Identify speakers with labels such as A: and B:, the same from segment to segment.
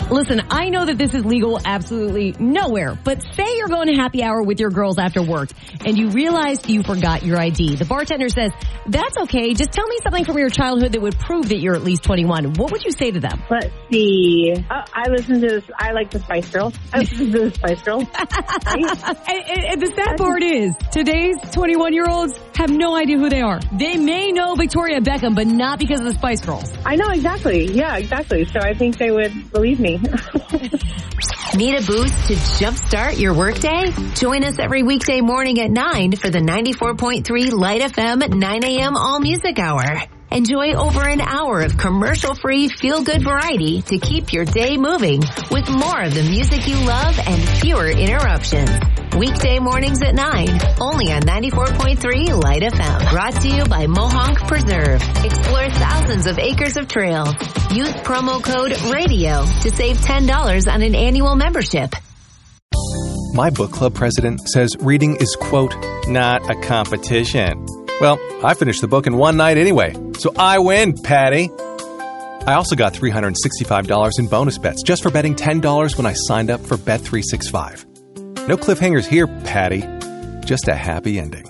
A: Listen, I know that this is legal absolutely nowhere, but say you're going to happy hour with your girls after work and you realize you forgot your ID. The bartender says, that's okay. Just tell me something from your childhood that would prove that you're at least 21. What would you say to them?
B: Let's see. I listen to this. I like the Spice Girls. I listen to the Spice Girls.
A: And the sad part is, today's 21-year-olds have no idea who they are. They may know Victoria Beckham, but not because of the Spice Girls.
B: I know, exactly. Yeah, exactly. So I think they would believe me.
C: Need a boost to jumpstart your workday? Join us every weekday morning at 9 for the 94.3 Light FM 9 a.m. All Music Hour. Enjoy over an hour of commercial-free feel-good variety to keep your day moving with more of the music you love and fewer interruptions. Weekday mornings at 9, only on 94.3 Light FM. Brought to you by Mohonk Preserve. Explore thousands of acres of trails. Use promo code RADIO to save $10 on an annual membership.
D: My book club president says reading is, quote, not a competition. Well, I finished the book in one night anyway, so I win, Patty. I also got $365 in bonus bets just for betting $10 when I signed up for Bet365. No cliffhangers here, Patty. Just a happy ending.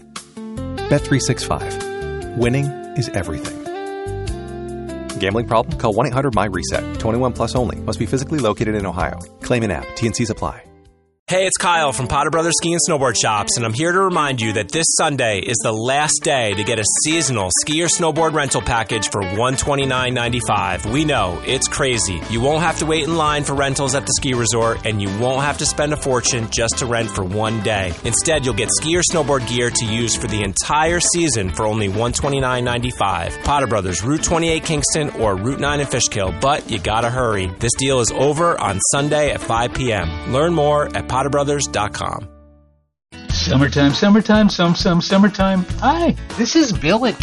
D: Bet365. Winning is everything. Gambling problem? Call 1-800-MY-RESET. 21 plus only. Must be physically located in Ohio. Claim in app. T&Cs apply.
E: Hey, it's Kyle from Potter Brothers Ski and Snowboard Shops, and I'm here to remind you that this Sunday is the last day to get a seasonal ski or snowboard rental package for $129.95. We know, it's crazy. You won't have to wait in line for rentals at the ski resort, and you won't have to spend a fortune just to rent for one day. Instead, you'll get ski or snowboard gear to use for the entire season for only $129.95. Potter Brothers, Route 28 Kingston or Route 9 in Fishkill, but you gotta hurry. This deal is over on Sunday at 5 p.m. Learn more at PotterBrothers.com.
F: Summertime, summertime. Hi, this is Bill at